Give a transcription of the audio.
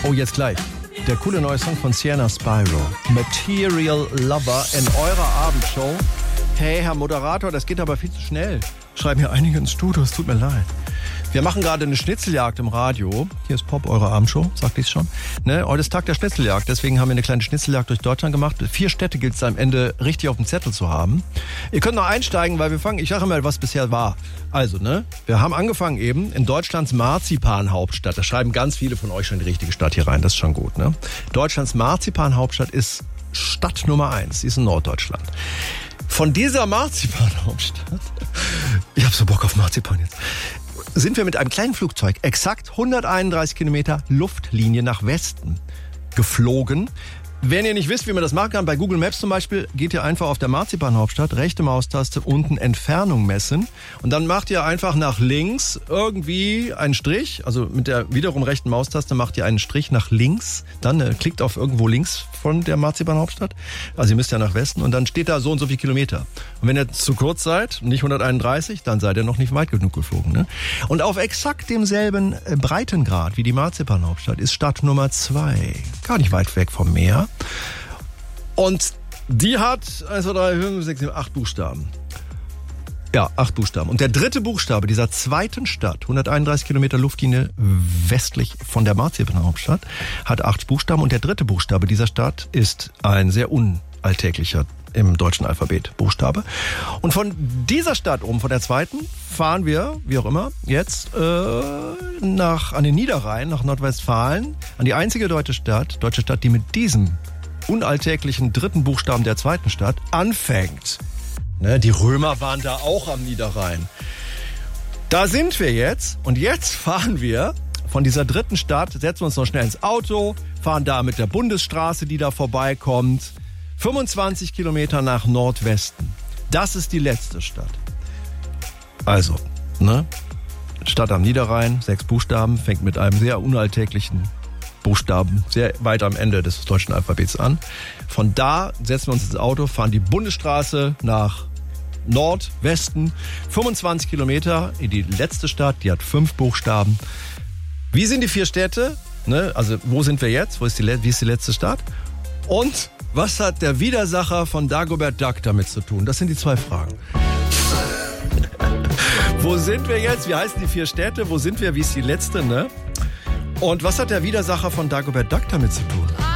Oh, jetzt gleich. Der coole neue Song von Sienna Spyro. Material Lover in eurer Abendshow. Hey, Herr Moderator, das geht aber viel zu schnell. Schreiben hier einige ins Studio, es tut mir leid. Wir machen gerade eine Schnitzeljagd im Radio. Hier ist Pop, eure Abendshow, sagte ich schon. Ne? Heute ist Tag der Schnitzeljagd, deswegen haben wir eine kleine Schnitzeljagd durch Deutschland gemacht. 4 Städte gilt es am Ende richtig auf dem Zettel zu haben. Ihr könnt noch einsteigen, weil wir fangen, ich sage mal, was bisher war. Also, ne, wir haben angefangen eben in Deutschlands Marzipanhauptstadt. Da schreiben ganz viele von euch schon die richtige Stadt hier rein, das ist schon gut, ne? Deutschlands Marzipanhauptstadt ist Stadt Nummer 1, die ist in Norddeutschland. Von dieser Marzipanhauptstadt, ich hab so Bock auf Marzipan jetzt, sind wir mit einem kleinen Flugzeug exakt 131 Kilometer Luftlinie nach Westen geflogen. Wenn ihr nicht wisst, wie man das machen kann, bei Google Maps zum Beispiel, geht ihr einfach auf der Marzipanhauptstadt, rechte Maustaste, unten Entfernung messen und dann macht ihr einfach nach links irgendwie einen Strich, also mit der wiederum rechten Maustaste macht ihr einen Strich nach links, dann klickt auf irgendwo links von der Marzipanhauptstadt, also ihr müsst ja nach Westen und dann steht da so und so viel Kilometer. Und wenn ihr zu kurz seid, nicht 131, dann seid ihr noch nicht weit genug geflogen. Ne? Und auf exakt demselben Breitengrad wie die Marzipanhauptstadt ist Stadt Nummer 2, gar nicht weit weg vom Meer. Und die hat 1, 2, 3, 5, 6, 7, 8 Buchstaben. Ja, 8 Buchstaben. Und der dritte Buchstabe dieser zweiten Stadt, 131 Kilometer Luftlinie westlich von der Marzipanhauptstadt, hat 8 Buchstaben. Und der dritte Buchstabe dieser Stadt ist ein sehr unalltäglicher im deutschen Alphabet Buchstabe. Und von dieser Stadt oben, von der zweiten, fahren wir, wie auch immer, jetzt an den Niederrhein, nach Nordwestfalen, an die einzige deutsche Stadt, die mit diesem unalltäglichen dritten Buchstaben der zweiten Stadt anfängt. Ne, die Römer waren da auch am Niederrhein. Da sind wir jetzt und jetzt fahren wir von dieser dritten Stadt, setzen uns noch schnell ins Auto, fahren da mit der Bundesstraße, die da vorbeikommt, 25 Kilometer nach Nordwesten. Das ist die letzte Stadt. Also, ne? Stadt am Niederrhein, 6 Buchstaben, fängt mit einem sehr unalltäglichen Buchstaben sehr weit am Ende des deutschen Alphabets an. Von da setzen wir uns ins Auto, fahren die Bundesstraße nach Nordwesten, 25 Kilometer in die letzte Stadt, die hat 5 Buchstaben. Wie sind die 4 Städte? Ne? Also, wo sind wir jetzt? Wie ist die letzte Stadt? Und was hat der Widersacher von Dagobert Duck damit zu tun? Das sind die 2 Fragen. Wo sind wir jetzt? Wie heißen die 4 Städte? Wo sind wir? Wie ist die letzte, ne? Und was hat der Widersacher von Dagobert Duck damit zu tun?